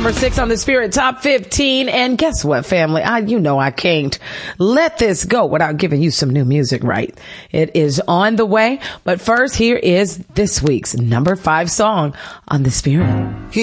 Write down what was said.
number 6 on the Spirit Top 15. And guess what, family? I can't let this go without giving you some new music, right? It is on the way. But first, here is this week's number 5 song on the Spirit.